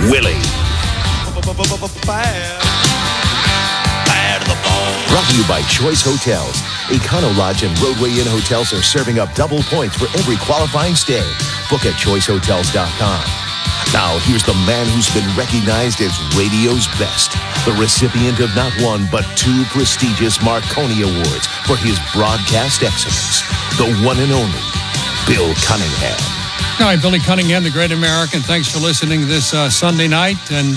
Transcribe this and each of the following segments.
Willie. Brought to you by Choice Hotels. Econo Lodge and Roadway Inn Hotels are serving up double points for every qualifying stay. Book at choicehotels.com. Now, here's the man who's been recognized as radio's best. The recipient of not one, but 2 prestigious Marconi Awards for his broadcast excellence. The one and only Bill Cunningham. All right, Billy Cunningham, the great American. Thanks for listening this Sunday night. And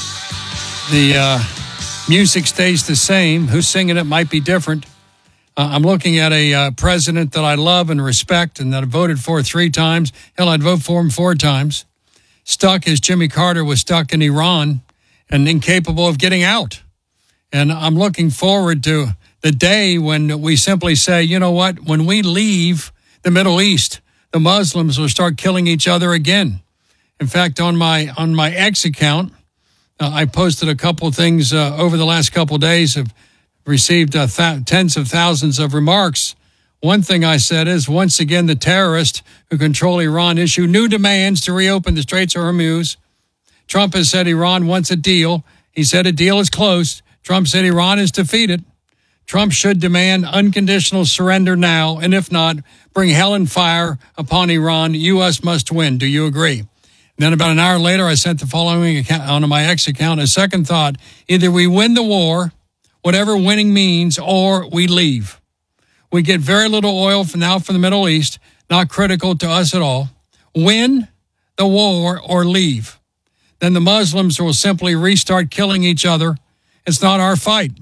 the music stays the same. Who's singing it might be different. I'm looking at a president that I love and respect and that I voted for 3 times. Hell, I'd vote for him 4 times. Stuck as Jimmy Carter was stuck in Iran and incapable of getting out. And I'm looking forward to the day when we simply say, you know what, when we leave the Middle East, the Muslims will start killing each other again. In fact, on my X account, I posted a couple of things over the last couple of days, have received tens of thousands of remarks. One thing I said is, once again, the terrorists who control Iran issue new demands to reopen the Straits of Hormuz. Trump has said Iran wants a deal. He said a deal is close. Trump said Iran is defeated. Trump should demand unconditional surrender now, and if not, bring hell and fire upon Iran. U.S. must win. Do you agree? Then about an hour later, I sent the following account on my X account. A second thought: either we win the war, whatever winning means, or we leave. We get very little oil from the Middle East, not critical to us at all. Win the war or leave. Then the Muslims will simply restart killing each other. It's not our fight.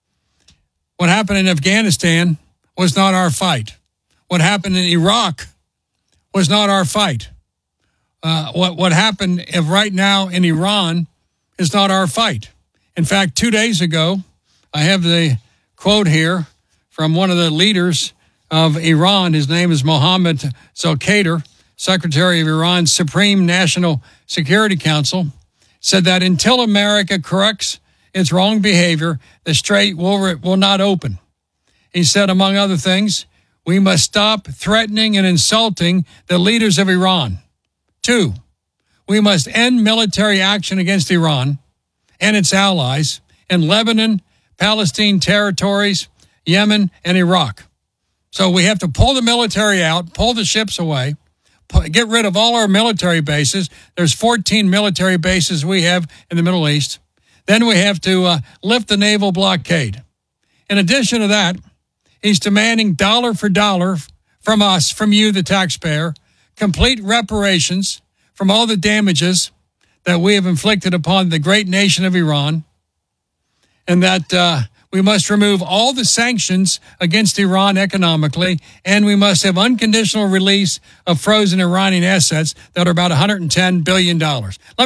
What happened in Afghanistan was not our fight. What happened in Iraq was not our fight. What happened right now in Iran is not our fight. In fact, 2 days ago, I have the quote here from one of the leaders of Iran. His name is Mohammad Zolkader, Secretary of Iran's Supreme National Security Council, said that until America corrects its wrong behavior, the Strait will not open. He said, among other things, we must stop threatening and insulting the leaders of Iran. 2, we must end military action against Iran and its allies in Lebanon, Palestine territories, Yemen, and Iraq. So we have to pull the military out, pull the ships away, get rid of all our military bases. There's 14 military bases we have in the Middle East. Then we have to lift the naval blockade. In addition to that, he's demanding dollar for dollar from us, from you, the taxpayer, complete reparations from all the damages that we have inflicted upon the great nation of Iran, and that we must remove all the sanctions against Iran economically, and we must have unconditional release of frozen Iranian assets that are about $110 billion.